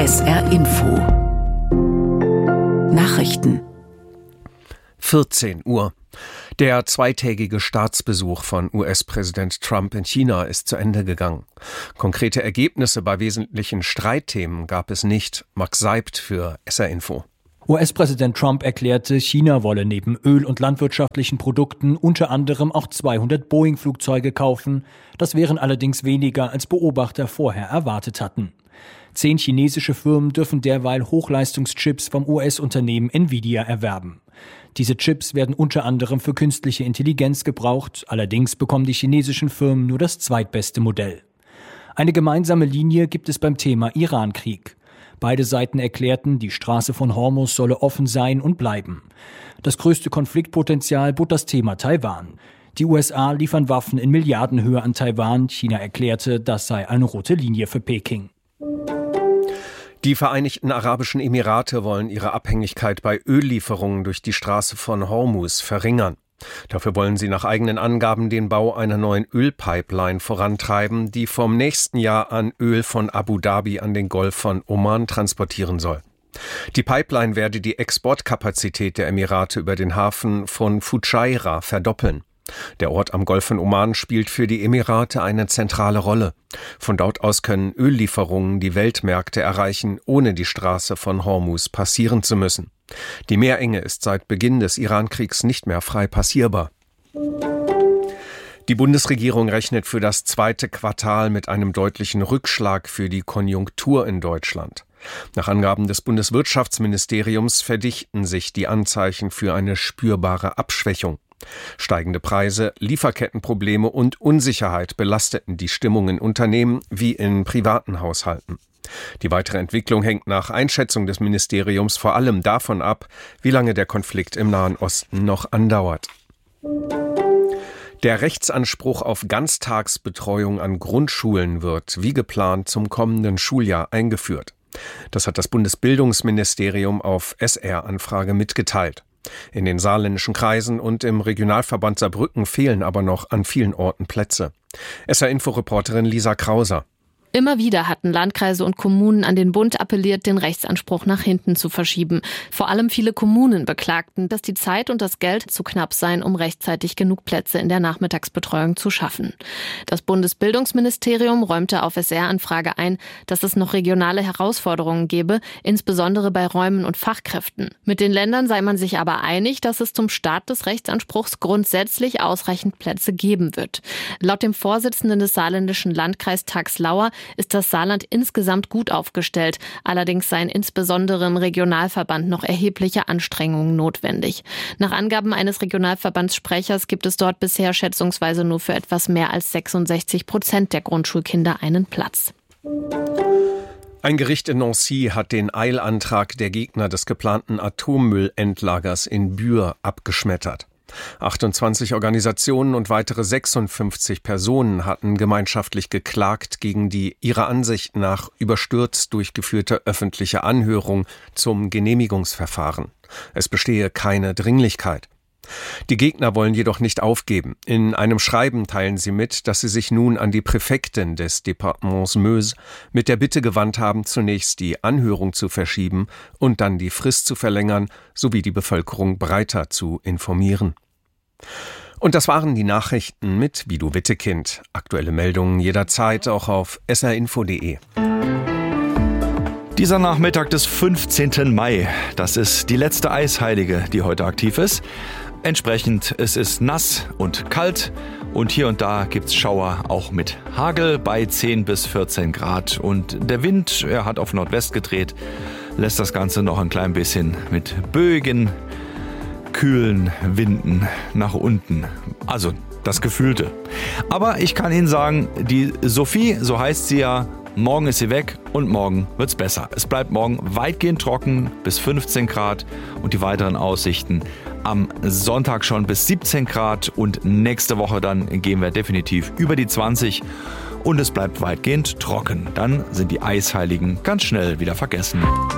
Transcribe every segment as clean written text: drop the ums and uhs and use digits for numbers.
SR Info Nachrichten 14 Uhr. Der zweitägige Staatsbesuch von US-Präsident Trump in China ist zu Ende gegangen. Konkrete Ergebnisse bei wesentlichen Streitthemen gab es nicht. Max Seibt für SR Info. US-Präsident Trump erklärte, China wolle neben Öl- und landwirtschaftlichen Produkten unter anderem auch 200 Boeing-Flugzeuge kaufen. Das wären allerdings weniger, als Beobachter vorher erwartet hatten. 10 chinesische Firmen dürfen derweil Hochleistungschips vom US-Unternehmen Nvidia erwerben. Diese Chips werden unter anderem für künstliche Intelligenz gebraucht, allerdings bekommen die chinesischen Firmen nur das zweitbeste Modell. Eine gemeinsame Linie gibt es beim Thema Iran-Krieg. Beide Seiten erklärten, die Straße von Hormuz solle offen sein und bleiben. Das größte Konfliktpotenzial bot das Thema Taiwan. Die USA liefern Waffen in Milliardenhöhe an Taiwan. China erklärte, das sei eine rote Linie für Peking. Die Vereinigten Arabischen Emirate wollen ihre Abhängigkeit bei Öllieferungen durch die Straße von Hormuz verringern. Dafür wollen sie nach eigenen Angaben den Bau einer neuen Ölpipeline vorantreiben, die vom nächsten Jahr an Öl von Abu Dhabi an den Golf von Oman transportieren soll. Die Pipeline werde die Exportkapazität der Emirate über den Hafen von Fujairah verdoppeln. Der Ort am Golf von Oman spielt für die Emirate eine zentrale Rolle. Von dort aus können Öllieferungen die Weltmärkte erreichen, ohne die Straße von Hormuz passieren zu müssen. Die Meerenge ist seit Beginn des Iran-Kriegs nicht mehr frei passierbar. Die Bundesregierung rechnet für das zweite Quartal mit einem deutlichen Rückschlag für die Konjunktur in Deutschland. Nach Angaben des Bundeswirtschaftsministeriums verdichten sich die Anzeichen für eine spürbare Abschwächung. Steigende Preise, Lieferkettenprobleme und Unsicherheit belasteten die Stimmung in Unternehmen wie in privaten Haushalten. Die weitere Entwicklung hängt nach Einschätzung des Ministeriums vor allem davon ab, wie lange der Konflikt im Nahen Osten noch andauert. Der Rechtsanspruch auf Ganztagsbetreuung an Grundschulen wird, wie geplant, zum kommenden Schuljahr eingeführt. Das hat das Bundesbildungsministerium auf SR-Anfrage mitgeteilt. In den saarländischen Kreisen und im Regionalverband Saarbrücken fehlen aber noch an vielen Orten Plätze. SR-Info-Reporterin Lisa Krauser. Immer wieder hatten Landkreise und Kommunen an den Bund appelliert, den Rechtsanspruch nach hinten zu verschieben. Vor allem viele Kommunen beklagten, dass die Zeit und das Geld zu knapp seien, um rechtzeitig genug Plätze in der Nachmittagsbetreuung zu schaffen. Das Bundesbildungsministerium räumte auf SR-Anfrage ein, dass es noch regionale Herausforderungen gebe, insbesondere bei Räumen und Fachkräften. Mit den Ländern sei man sich aber einig, dass es zum Start des Rechtsanspruchs grundsätzlich ausreichend Plätze geben wird. Laut dem Vorsitzenden des saarländischen Landkreistags Lauer ist das Saarland insgesamt gut aufgestellt. Allerdings seien insbesondere im Regionalverband noch erhebliche Anstrengungen notwendig. Nach Angaben eines Regionalverbandssprechers gibt es dort bisher schätzungsweise nur für etwas mehr als 66% der Grundschulkinder einen Platz. Ein Gericht in Nancy hat den Eilantrag der Gegner des geplanten Atommüllendlagers in Bühr abgeschmettert. 28 Organisationen und weitere 56 Personen hatten gemeinschaftlich geklagt gegen die ihrer Ansicht nach überstürzt durchgeführte öffentliche Anhörung zum Genehmigungsverfahren. Es bestehe keine Dringlichkeit. Die Gegner wollen jedoch nicht aufgeben. In einem Schreiben teilen sie mit, dass sie sich nun an die Präfektin des Departements Meuse mit der Bitte gewandt haben, zunächst die Anhörung zu verschieben und dann die Frist zu verlängern, sowie die Bevölkerung breiter zu informieren. Und das waren die Nachrichten mit Vido Wittekind. Aktuelle Meldungen jederzeit auch auf srinfo.de. Dieser Nachmittag des 15. Mai, das ist die letzte Eisheilige, die heute aktiv ist. Entsprechend, es ist nass und kalt und hier und da gibt's Schauer, auch mit Hagel bei 10 bis 14 Grad. Und der Wind, er hat auf Nordwest gedreht, lässt das Ganze noch ein klein bisschen mit böigen, kühlen Winden nach unten. Also das Gefühlte. Aber ich kann Ihnen sagen, die Sophie, so heißt sie ja, morgen ist sie weg und morgen wird's besser. Es bleibt morgen weitgehend trocken bis 15 Grad und die weiteren Aussichten am Sonntag schon bis 17 Grad und nächste Woche dann gehen wir definitiv über die 20 und es bleibt weitgehend trocken. Dann sind die Eisheiligen ganz schnell wieder vergessen.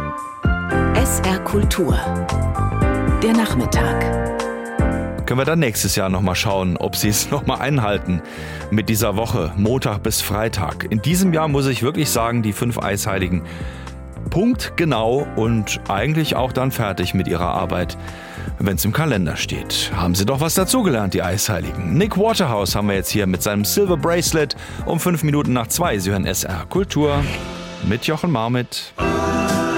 SR Kultur. Der Nachmittag. Können wir dann nächstes Jahr nochmal schauen, ob sie es nochmal einhalten mit dieser Woche, Montag bis Freitag. In diesem Jahr muss ich wirklich sagen, die 5 Eisheiligen punktgenau und eigentlich auch dann fertig mit ihrer Arbeit, wenn es im Kalender steht. Haben sie doch was dazugelernt, die Eisheiligen. Nick Waterhouse haben wir jetzt hier mit seinem Silver Bracelet um 5 Minuten nach 2. Sie hören SR Kultur mit Jochen Marmit.